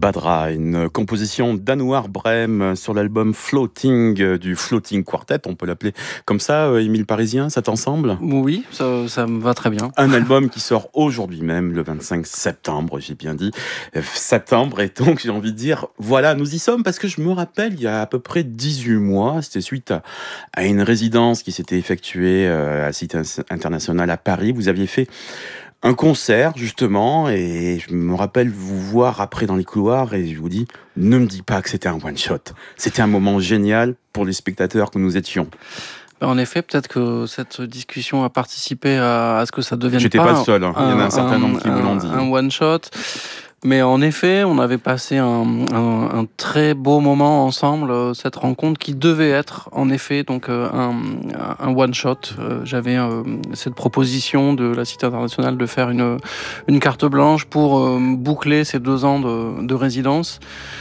Badra, une composition d'Anouar Brem sur l'album Floating du Floating Quartet, on peut l'appeler comme ça, Émile Parisien, ça t'ensemble ? Oui, ça me va très bien. Un album qui sort aujourd'hui même, le 25 septembre, j'ai bien dit, septembre, et donc j'ai envie de dire, voilà, nous y sommes, parce que je me rappelle, il y a à peu près 18 mois, c'était suite à une résidence qui s'était effectuée à la Cité internationale à Paris, vous aviez fait un concert, justement, et je me rappelle vous voir après dans les couloirs, et je vous dis, ne me dis pas que c'était un one-shot. C'était un moment génial pour les spectateurs que nous étions. En effet, peut-être que cette discussion a participé à ce que ça devienne J'étais pas le seul, hein. Il y en a un certain nombre qui me l'ont dit. Un one-shot. Mais en effet, on avait passé un très beau moment ensemble, cette rencontre qui devait être en effet donc un one-shot. J'avais cette proposition de la Cité internationale de faire une carte blanche pour boucler ces 2 ans de résidence.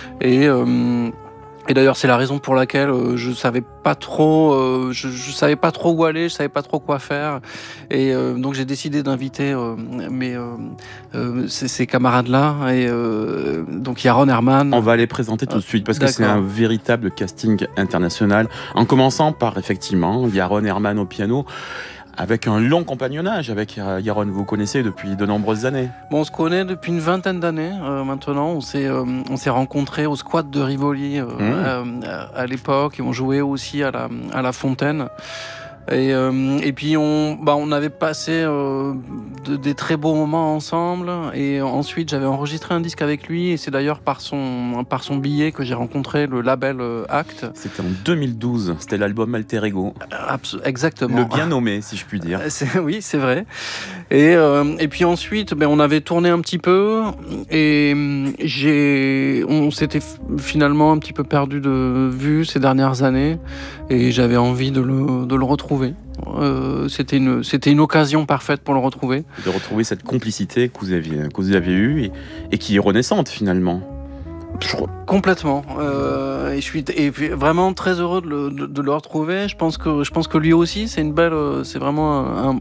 Et d'ailleurs, c'est la raison pour laquelle je savais pas trop, je savais pas trop où aller, je savais pas trop quoi faire, et donc j'ai décidé d'inviter ces camarades-là, et donc Yaron Herman. On va les présenter tout de suite parce que c'est un véritable casting international. En commençant par effectivement Yaron Herman au piano. Avec un long compagnonnage avec Yaron, vous connaissez depuis de nombreuses années. Bon, on se connaît depuis une vingtaine d'années maintenant. On s'est rencontrés au squat de Rivoli à l'époque, et on jouait aussi à la Fontaine. Et puis on avait passé des très beaux moments ensemble, et ensuite j'avais enregistré un disque avec lui, et c'est d'ailleurs par son billet que j'ai rencontré le label Act. C'était en 2012, c'était l'album Alter Ego. Exactement. Le bien nommé, si je puis dire. Oui, c'est vrai. Et puis ensuite, on avait tourné un petit peu, et on s'était finalement un petit peu perdu de vue ces dernières années, et j'avais envie de le retrouver. C'était une occasion parfaite pour le retrouver. De retrouver cette complicité que vous aviez eue et qui est renaissante finalement. Complètement. Et je suis vraiment très heureux de le retrouver. Je pense que lui aussi, c'est vraiment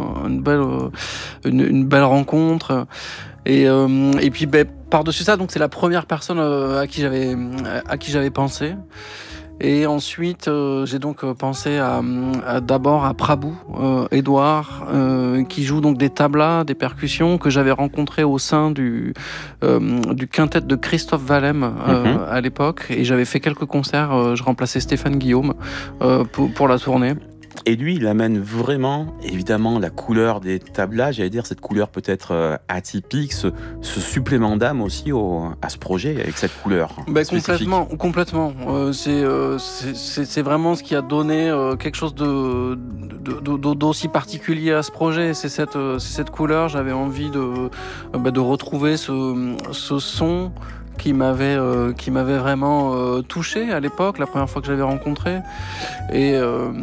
une belle rencontre. Et puis par-dessus ça, donc c'est la première personne à qui j'avais pensé. Et ensuite, j'ai donc pensé d'abord à Prabhu, Edouard, qui joue donc des tablas, des percussions, que j'avais rencontré au sein du quintet de Christophe Valem à l'époque. Et j'avais fait quelques concerts, je remplaçais Stéphane Guillaume pour la tournée. Et lui, il amène vraiment, évidemment, la couleur des tablas, j'allais dire cette couleur peut-être atypique, ce supplément d'âme aussi à ce projet, avec cette couleur spécifique. Complètement. C'est vraiment ce qui a donné quelque chose d'aussi particulier à ce projet. C'est cette couleur. J'avais envie de retrouver ce son qui m'avait vraiment touché à l'époque, la première fois que j'avais rencontré, et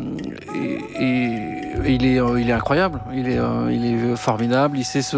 il est incroyable, il est formidable, il sait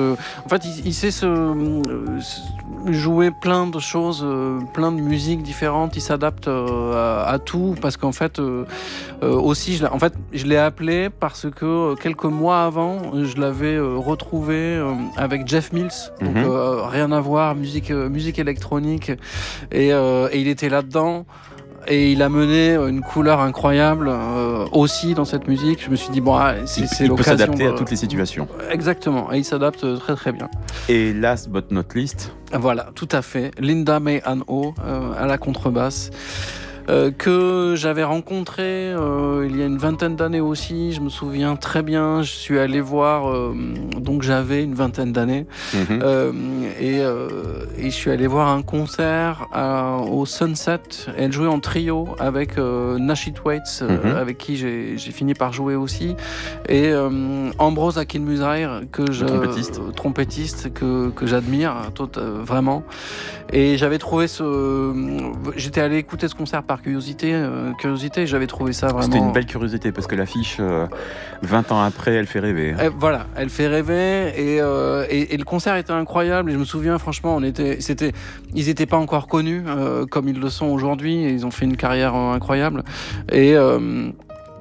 jouer plein de choses, plein de musiques différentes, il s'adapte à tout, parce qu'en fait aussi je l'ai appelé parce que quelques mois avant je l'avais retrouvé avec Jeff Mills, donc rien à voir, musique électronique, et il était là-dedans. Et il a mené une couleur incroyable aussi dans cette musique. Je me suis dit, c'est l'occasion. Il peut s'adapter à toutes les situations. Exactement, et il s'adapte très très bien. Et last but not least. Voilà, tout à fait. Linda May Ann Ho à la contrebasse. Que j'avais rencontré il y a une vingtaine d'années aussi, je me souviens très bien. Je suis allé voir, donc j'avais une vingtaine d'années, et je suis allé voir un concert au Sunset. Elle jouait en trio avec Nashit Waits, avec qui j'ai fini par jouer aussi, et Ambrose Akinmusire, trompettiste que j'admire vraiment. Et j'avais trouvé j'étais allé écouter ce concert par curiosité, j'avais trouvé ça vraiment... C'était une belle curiosité, parce que l'affiche, 20 ans après, elle fait rêver. Voilà, elle fait rêver, et le concert était incroyable, et je me souviens, franchement, ils étaient pas encore connus comme ils le sont aujourd'hui, et ils ont fait une carrière incroyable, et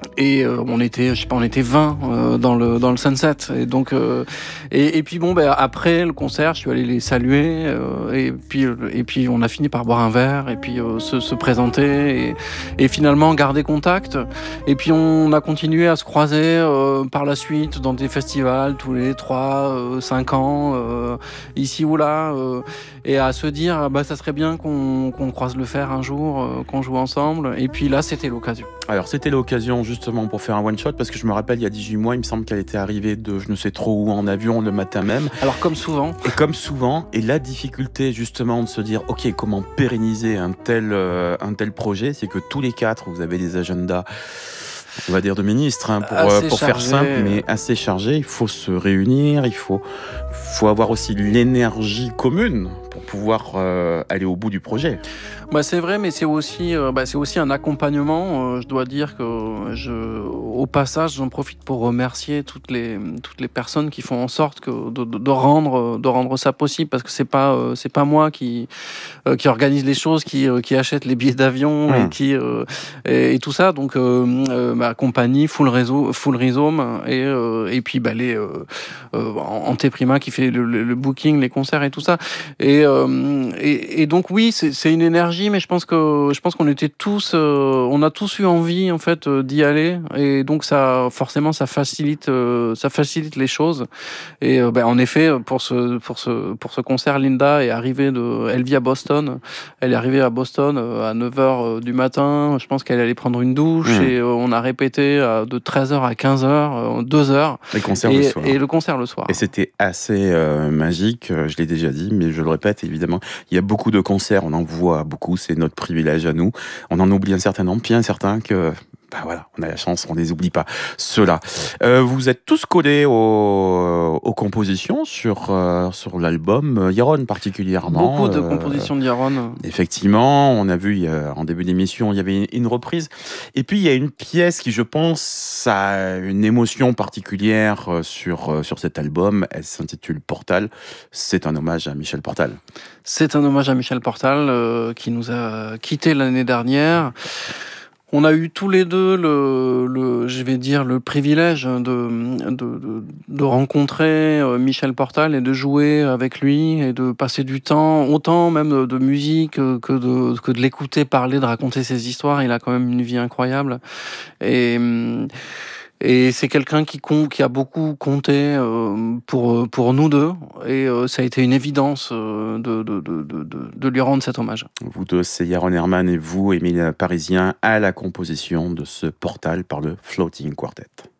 Et on était, je sais pas, on était 20 dans le Sunset. Et donc, et puis bon, après le concert, je suis allé les saluer. Et puis on a fini par boire un verre et puis se présenter et finalement garder contact. Et puis on a continué à se croiser par la suite dans des festivals tous les 3-5 ans, ici ou là. Et à se dire, bah, ça serait bien qu'on croise le fer un jour, qu'on joue ensemble. Et puis là, c'était l'occasion. Alors c'était l'occasion justement pour faire un one shot parce que je me rappelle il y a 18 mois il me semble qu'elle était arrivée de je ne sais trop où en avion le matin même. Alors comme souvent. Et comme souvent, et la difficulté justement de se dire ok comment pérenniser un tel projet, c'est que tous les quatre vous avez des agendas on va dire de ministres pour faire simple mais assez chargés. Il faut se réunir, il faut avoir aussi l'énergie commune pour pouvoir aller au bout du projet. Bah, c'est vrai, mais c'est aussi un accompagnement. Je dois dire que au passage, j'en profite pour remercier toutes les personnes qui font en sorte de rendre ça possible, parce que c'est pas moi qui organise les choses, qui achète les billets d'avion et tout ça. Donc ma compagnie Full Rhizome et puis les Anteprima qui fait le booking, les concerts et tout ça. Et donc oui, c'est une énergie, mais je pense qu'on était tous, on a tous eu envie en fait d'y aller, et donc ça forcément ça facilite les choses. Et en effet pour ce concert, Linda est arrivée elle vit à Boston, elle est arrivée à Boston à 9h du matin. Je pense qu'elle allait prendre une douche et on a répété de 13h à 15h, 2 heures. Et le concert le soir. Et c'était assez magique, je l'ai déjà dit, mais je le répète évidemment, il y a beaucoup de concerts, on en voit beaucoup, c'est notre privilège à nous. On en oublie un certain nombre, puis un certain que... voilà, on a la chance, on ne les oublie pas, ceux-là. Vous êtes tous collés aux compositions sur l'album, Yaron particulièrement. Beaucoup de compositions de Yaron. Effectivement, on a vu en début d'émission, il y avait une reprise. Et puis, il y a une pièce qui, je pense, a une émotion particulière sur cet album. Elle s'intitule Portal. C'est un hommage à Michel Portal. C'est un hommage à Michel Portal qui nous a quittés l'année dernière. On a eu tous les deux le privilège de rencontrer Michel Portal et de jouer avec lui et de passer du temps, autant même de musique que de l'écouter parler, de raconter ses histoires. Il a quand même une vie incroyable. Et c'est quelqu'un qui a beaucoup compté pour nous deux. Et ça a été une évidence de lui rendre cet hommage. Vous deux, c'est Yaron Herman et vous, Émile Parisien, à la composition de ce Portal par le Floating Quartet.